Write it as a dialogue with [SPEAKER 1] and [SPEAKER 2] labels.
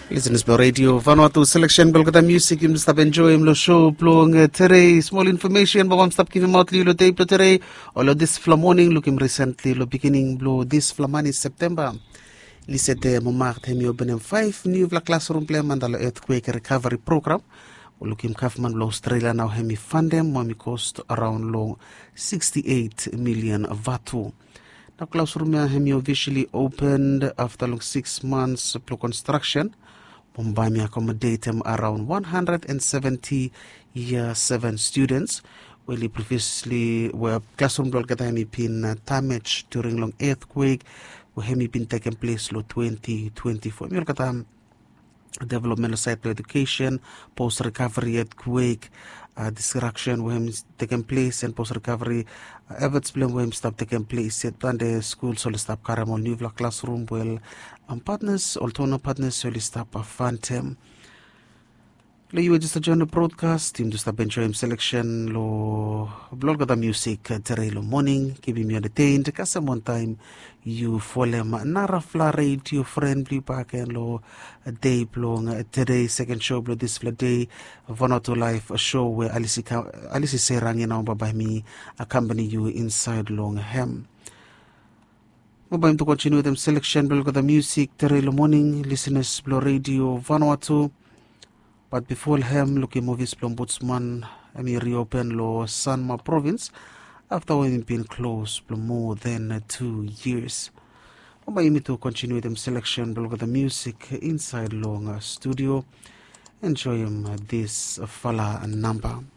[SPEAKER 1] Listen to radio Vanuatu selection belgada music im stop enjoy im lo show plong today small information but stop giving out lo day today or lo this fla morning look him recently lo beginning blow this flamani September lisete mo mark hem yo benem 5 new vla classroom play mandala earthquake recovery program look him kafman lo Australia now hemi fundem mo mi cost around lo 68 million vatu. Now classroom hemi officially opened after long 6 months pro construction. Bombami accommodate them around 170 year 7 students. Well, previously were classroom block hemi been damaged during long earthquake. We hemi been taken place lo 2024. Mi kata development of site education, post recovery earthquake, destruction when taken place and post recovery efforts plan when stop taking place yet and the school so stop caramel new classroom well partners alternate partners so stop a phantom lo you just join the broadcast team to stop enjoy selection lo blog the music today lo morning keep me entertained kasi one time you follow nara fla radio friendly back and lo a day long today second show blow this fla day Vanuatu live a show where Alice Serang you know by me accompany you inside long hem. Mobile to continue them selection blog the music today lo morning listeners blow radio Vanuatu. But before him, looking movies from Botsman, reopen lo Sanma province after having been closed for more than 2 years. By me to continue them selection, blog the music inside long studio. Enjoy this fala number.